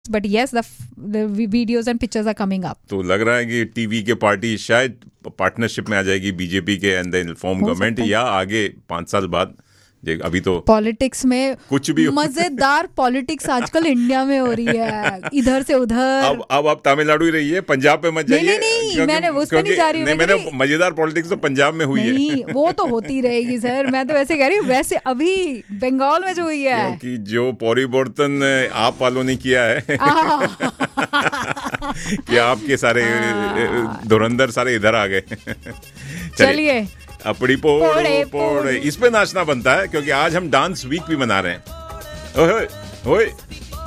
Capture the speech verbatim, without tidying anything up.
but yes, the the videos and pictures are coming up. तो लग रहा है कि टीवी के पार्टी शायद पार्टनरशिप में आ जाएगी बीजेपी के एंड देन फॉर्म गवर्नमेंट, या आगे पांच साल बाद। अभी तो पॉलिटिक्स में कुछ भी मजेदार पॉलिटिक्स आजकल इंडिया में हो रही है, इधर से उधर। अब अब आप तमिलनाडु ही रही है, पंजाब पे मत जाइए। नहीं नहीं, नहीं मैंने उस पे नहीं जा रही हूँ। मैंने मजेदार पॉलिटिक्स तो पंजाब में हुई नहीं, है। वो तो होती रहेगी सर, मैं तो वैसे कह रही हूँ, वैसे अभी बंगाल में जो हुई है, क्योंकि जो परिवर्तन आप वालों ने किया है कि आपके सारे धुरंधर सारे इधर आ गए। चलिए अपड़ी पोड़े पोड़े, इस पे नाचना बनता है क्योंकि आज हम डांस वीक भी मना रहे हैं। ओए ओए